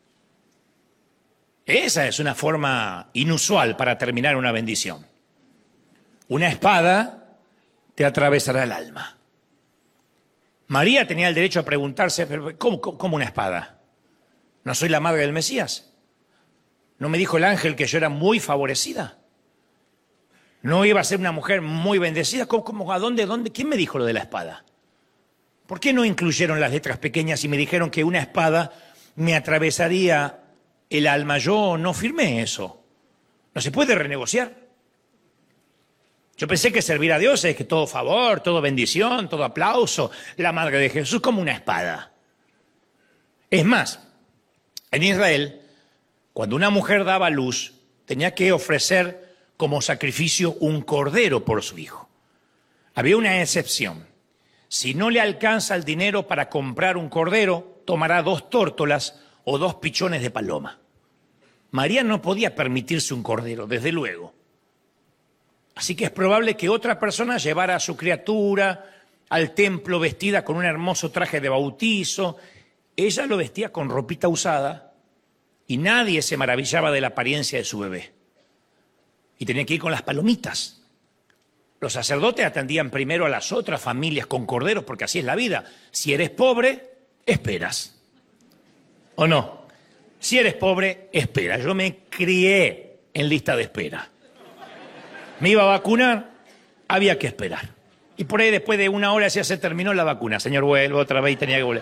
Esa es una forma inusual para terminar una bendición. Una espada te atravesará el alma. María tenía el derecho a preguntarse, ¿cómo, cómo una espada? ¿No soy la madre del Mesías? ¿No me dijo el ángel que yo era muy favorecida? ¿No iba a ser una mujer muy bendecida? ¿Cómo, cómo, ¿A dónde, dónde? ¿Quién me dijo lo de la espada? ¿Por qué no incluyeron las letras pequeñas y me dijeron que una espada me atravesaría el alma? Yo no firmé eso. No se puede renegociar. Yo pensé que servir a Dios es que todo favor, todo bendición, todo aplauso. La madre de Jesús como una espada. Es más, en Israel, cuando una mujer daba luz, tenía que ofrecer como sacrificio un cordero por su hijo. Había una excepción. Si no le alcanza el dinero para comprar un cordero, tomará dos tórtolas o dos pichones de paloma. María no podía permitirse un cordero, desde luego. Así que es probable que otra persona llevara a su criatura al templo vestida con un hermoso traje de bautizo. Ella lo vestía con ropita usada y nadie se maravillaba de la apariencia de su bebé. Y tenía que ir con las palomitas. Los sacerdotes atendían primero a las otras familias con corderos, porque así es la vida. Si eres pobre, esperas. ¿O no? Si eres pobre, espera. Yo me crié en lista de espera. Me iba a vacunar, había que esperar. Y por ahí después de una hora ya se terminó la vacuna. Señor, vuelvo otra vez y tenía que volver.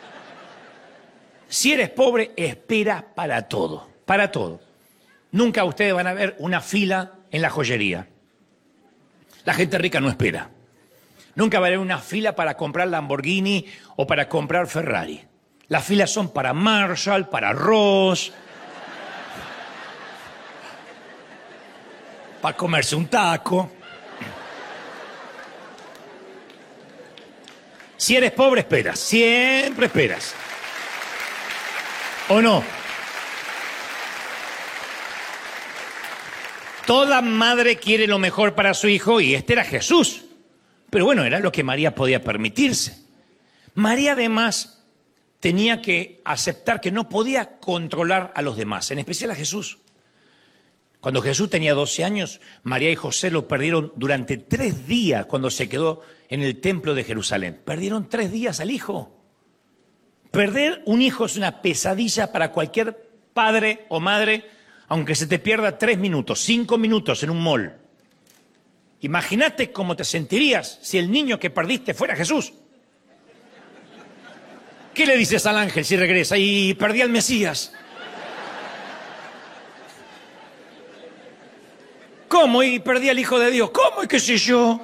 Si eres pobre, espera para todo. Para todo. Nunca ustedes van a ver una fila en la joyería. La gente rica no espera. Nunca va a haber una fila para comprar Lamborghini o para comprar Ferrari. Las filas son para Marshall, para Ross, para comerse un taco. Si eres pobre, esperas. Siempre esperas. ¿O no? Toda madre quiere lo mejor para su hijo y este era Jesús. Pero bueno, era lo que María podía permitirse. María además tenía que aceptar que no podía controlar a los demás, en especial a Jesús. Cuando Jesús tenía doce años, María y José lo perdieron durante tres días cuando se quedó en el templo de Jerusalén. Perdieron tres días al hijo. Perder un hijo es una pesadilla para cualquier padre o madre, aunque se te pierda tres minutos, cinco minutos en un mall. Imagínate cómo te sentirías si el niño que perdiste fuera Jesús. ¿Qué le dices al ángel si regresa? Y perdí al Mesías. ¿cómo? Y perdí al Hijo de Dios. ¿Cómo? ¿Y qué sé yo?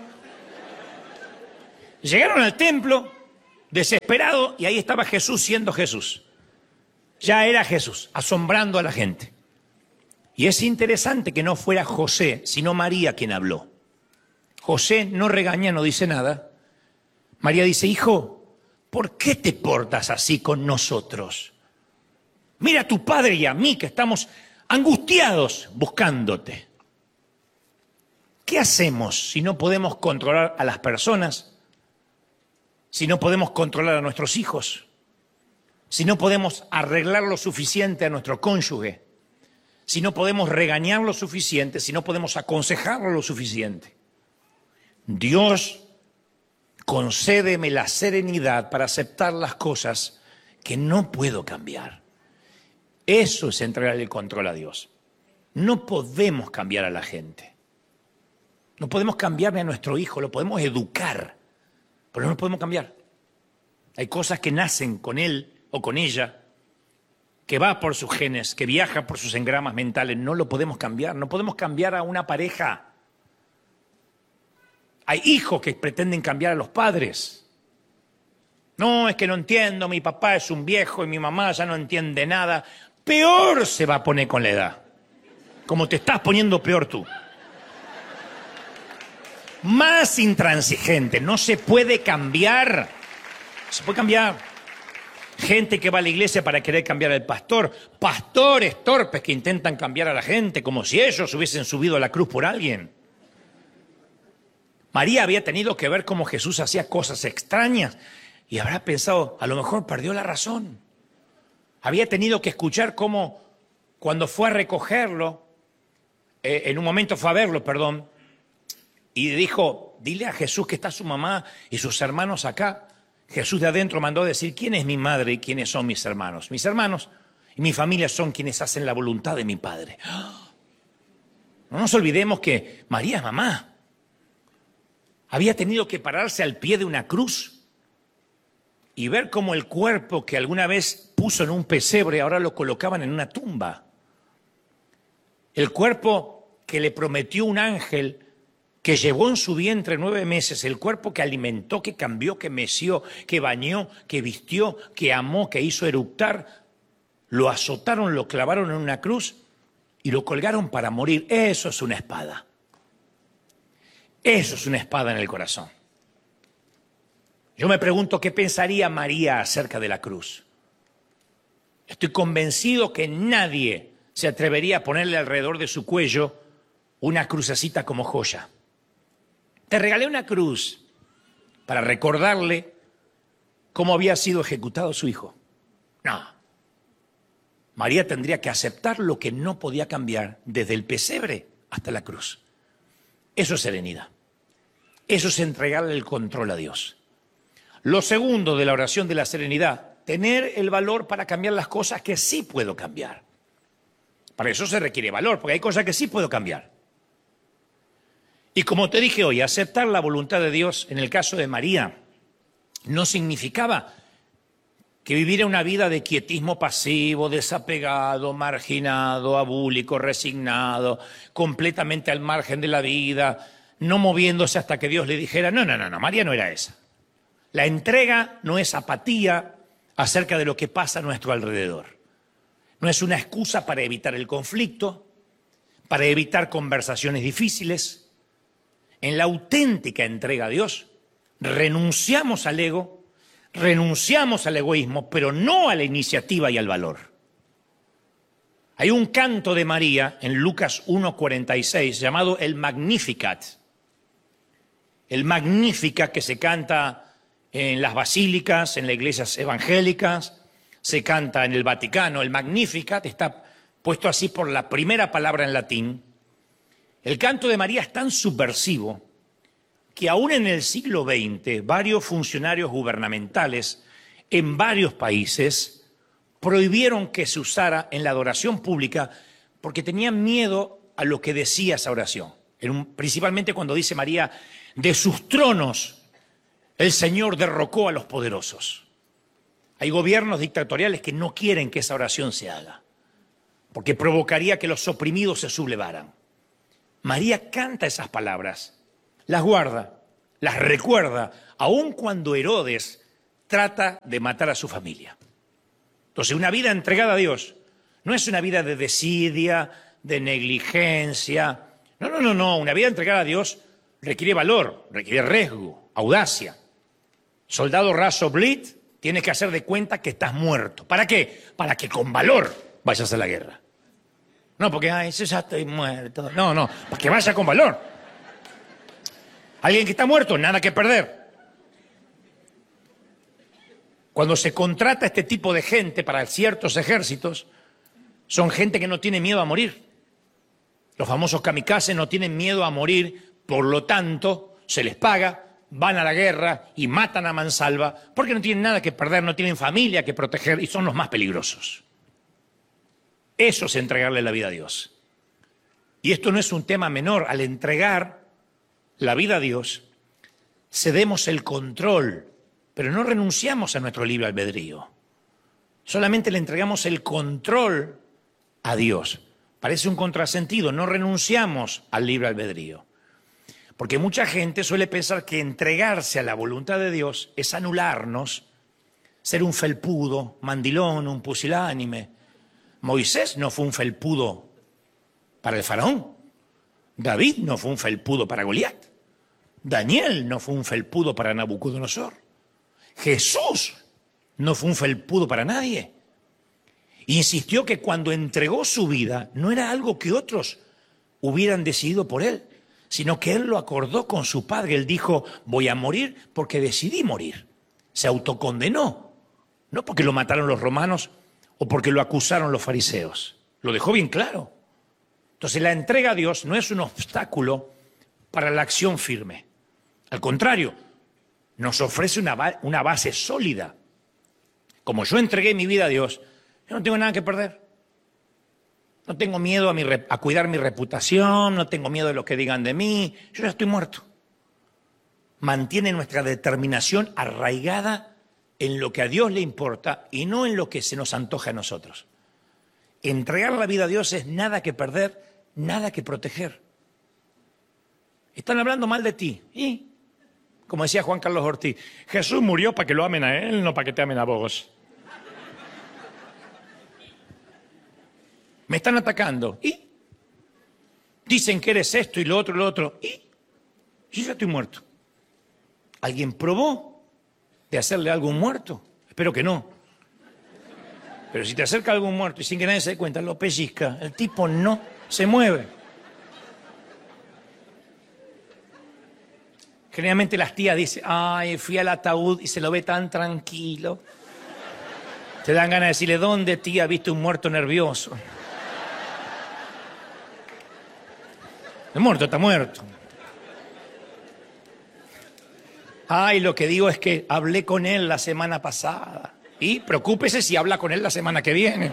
Llegaron al templo, desesperado, y ahí estaba Jesús siendo Jesús. Ya era Jesús, asombrando a la gente. Y es interesante que no fuera José, sino María quien habló. José no regaña, no dice nada. María dice, hijo, ¿por qué te portas así con nosotros? Mira a tu padre y a mí que estamos angustiados buscándote. ¿Qué hacemos si no podemos controlar a las personas? Si no podemos controlar a nuestros hijos, si no podemos arreglar lo suficiente a nuestro cónyuge, si no podemos regañar lo suficiente, si no podemos aconsejarlo lo suficiente. Dios, concédeme la serenidad para aceptar las cosas que no puedo cambiar. Eso es entregar el control a Dios. No podemos cambiar a la gente. No podemos cambiarle a nuestro hijo, lo podemos educar, pero no lo podemos cambiar. Hay cosas que nacen con él o con ella, que va por sus genes, que viaja por sus engramas mentales. No lo podemos cambiar. No podemos cambiar a una pareja. Hay hijos que pretenden cambiar a los padres. No, es que no entiendo, mi papá es un viejo y mi mamá ya no entiende nada. Peor se va a poner con la edad. Como te estás poniendo peor tú. Más intransigente. No se puede cambiar. Se puede cambiar. Gente que va a la iglesia para querer cambiar al pastor. Pastores torpes que intentan cambiar a la gente como si ellos hubiesen subido a la cruz por alguien. María había tenido que ver cómo Jesús hacía cosas extrañas y habrá pensado, a lo mejor perdió la razón. Había tenido que escuchar cómo cuando fue a recogerlo, eh, en un momento fue a verlo, perdón, y dijo, dile a Jesús que está su mamá y sus hermanos acá. Jesús de adentro mandó a decir, ¿quién es mi madre y quiénes son mis hermanos? Mis hermanos y mi familia son quienes hacen la voluntad de mi Padre. No nos olvidemos que María es mamá. Había tenido que pararse al pie de una cruz y ver cómo el cuerpo que alguna vez puso en un pesebre ahora lo colocaban en una tumba. El cuerpo que le prometió un ángel que llevó en su vientre nueve meses, el cuerpo que alimentó, que cambió, que meció, que bañó, que vistió, que amó, que hizo eructar, lo azotaron, lo clavaron en una cruz y lo colgaron para morir. Eso es una espada. Eso es una espada en el corazón. Yo me pregunto qué pensaría María acerca de la cruz. Estoy convencido que nadie se atrevería a ponerle alrededor de su cuello una crucecita como joya. Te regalé una cruz para recordarle cómo había sido ejecutado su hijo. No. María tendría que aceptar lo que no podía cambiar desde el pesebre hasta la cruz. Eso es serenidad. Eso es entregarle el control a Dios. Lo segundo de la oración de la serenidad, tener el valor para cambiar las cosas que sí puedo cambiar. Para eso se requiere valor, porque hay cosas que sí puedo cambiar. Y como te dije hoy, aceptar la voluntad de Dios, en el caso de María, no significaba que viviera una vida de quietismo pasivo, desapegado, marginado, abúlico, resignado, completamente al margen de la vida, no moviéndose hasta que Dios le dijera, no, no, no, no, María no era esa. La entrega no es apatía acerca de lo que pasa a nuestro alrededor. No es una excusa para evitar el conflicto, para evitar conversaciones difíciles. En la auténtica entrega a Dios, renunciamos al ego, renunciamos al egoísmo, pero no a la iniciativa y al valor. Hay un canto de María en Lucas uno cuarenta y seis llamado el Magnificat. El Magnificat que se canta en las basílicas, en las iglesias evangélicas, se canta en el Vaticano. El Magnificat está puesto así por la primera palabra en latín. El canto de María es tan subversivo que aún en el siglo veinte varios funcionarios gubernamentales en varios países prohibieron que se usara en la adoración pública porque tenían miedo a lo que decía esa oración. En un, principalmente cuando dice María, de sus tronos el Señor derrocó a los poderosos. Hay gobiernos dictatoriales que no quieren que esa oración se haga porque provocaría que los oprimidos se sublevaran. María canta esas palabras, las guarda, las recuerda, aun cuando Herodes trata de matar a su familia. Entonces, una vida entregada a Dios no es una vida de desidia, de negligencia. No, no, no, no. Una vida entregada a Dios requiere valor, requiere riesgo, audacia. Soldado raso Blitz, tienes que hacer de cuenta que estás muerto. ¿Para qué? Para que con valor vayas a la guerra. No, porque, ay, eso ya estoy muerto. No, no, para que vaya con valor. Alguien que está muerto, nada que perder. Cuando se contrata este tipo de gente para ciertos ejércitos, son gente que no tiene miedo a morir. Los famosos kamikazes no tienen miedo a morir, por lo tanto, se les paga, van a la guerra y matan a mansalva, porque no tienen nada que perder, no tienen familia que proteger y son los más peligrosos. Eso es entregarle la vida a Dios. Y esto no es un tema menor. Al entregar la vida a Dios, cedemos el control, pero no renunciamos a nuestro libre albedrío. Solamente le entregamos el control a Dios. Parece un contrasentido, no renunciamos al libre albedrío. Porque mucha gente suele pensar que entregarse a la voluntad de Dios es anularnos, ser un felpudo, mandilón, un pusilánime. Moisés no fue un felpudo para el faraón. David no fue un felpudo para Goliat. Daniel no fue un felpudo para Nabucodonosor. Jesús no fue un felpudo para nadie. Insistió que cuando entregó su vida no era algo que otros hubieran decidido por él, sino que él lo acordó con su padre. Él dijo, voy a morir porque decidí morir. Se autocondenó, no porque lo mataron los romanos o porque lo acusaron los fariseos. Lo dejó bien claro. Entonces la entrega a Dios no es un obstáculo para la acción firme. Al contrario, nos ofrece una, ba- una base sólida. Como yo entregué mi vida a Dios, yo no tengo nada que perder. No tengo miedo a, mi re- a cuidar mi reputación, no tengo miedo de lo que digan de mí. Yo ya estoy muerto. Mantiene nuestra determinación arraigada en lo que a Dios le importa y no en lo que se nos antoja a nosotros. Entregar la vida a Dios es nada que perder, nada que proteger. Están hablando mal de ti. ¿Y? Como decía Juan Carlos Ortiz, Jesús murió para que lo amen a él, no para que te amen a vos. Me están atacando. ¿Y? Dicen que eres esto y lo otro y lo otro. ¿Y? Yo ya estoy muerto. ¿Alguien probó de hacerle algo a un muerto? Espero que no. Pero si te acerca algún muerto y sin que nadie se dé cuenta, lo pellizca, el tipo no se mueve. Generalmente las tías dicen, ay, fui al ataúd y se lo ve tan tranquilo. Te dan ganas de decirle, ¿dónde, tía, viste un muerto nervioso? El muerto está muerto. Ay, lo que digo es que hablé con él la semana pasada. Y preocúpese si habla con él la semana que viene.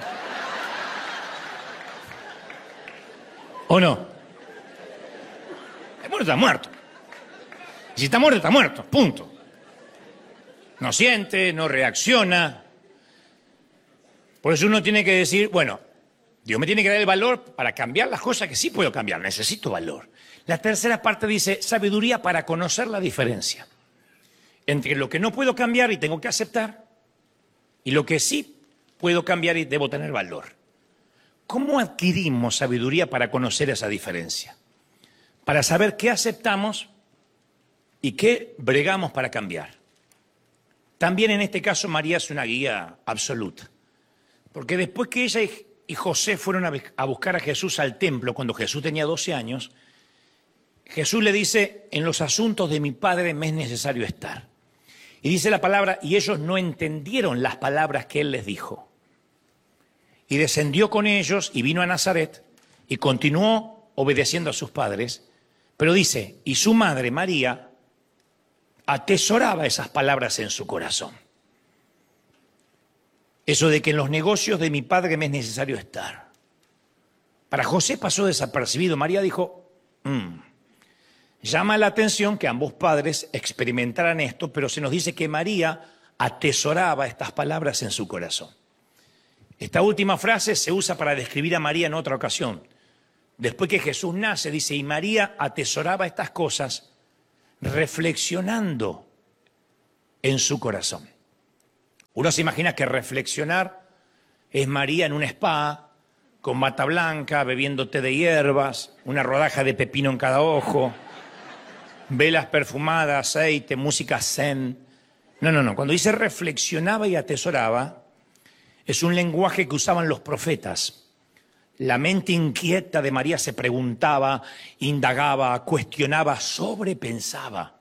¿O no? El muerto está muerto. Y si está muerto, está muerto. Punto. No siente, no reacciona. Por eso uno tiene que decir, bueno, Dios me tiene que dar el valor para cambiar las cosas que sí puedo cambiar. Necesito valor. La tercera parte dice, sabiduría para conocer la diferencia entre lo que no puedo cambiar y tengo que aceptar y lo que sí puedo cambiar y debo tener valor. ¿Cómo adquirimos sabiduría para conocer esa diferencia? Para saber qué aceptamos y qué bregamos para cambiar. También en este caso María es una guía absoluta. Porque después que ella y José fueron a buscar a Jesús al templo, cuando Jesús tenía doce años, Jesús le dice, en los asuntos de mi Padre me es necesario estar. Y dice la palabra, y ellos no entendieron las palabras que él les dijo. Y descendió con ellos y vino a Nazaret y continuó obedeciendo a sus padres. Pero dice, y su madre María atesoraba esas palabras en su corazón. Eso de que en los negocios de mi Padre me es necesario estar. Para José pasó desapercibido. María dijo, mmm. Llama la atención que ambos padres experimentaran esto, pero se nos dice que María atesoraba estas palabras en su corazón. Esta última frase se usa para describir a María en otra ocasión, después que Jesús nace, dice, y María atesoraba estas cosas reflexionando en su corazón. Uno se imagina que reflexionar es María en un spa, con bata blanca, bebiendo té de hierbas, una rodaja de pepino en cada ojo, velas perfumadas, aceite, música zen. No, no, no. Cuando dice reflexionaba y atesoraba, es un lenguaje que usaban los profetas. La mente inquieta de María se preguntaba, indagaba, cuestionaba, sobrepensaba.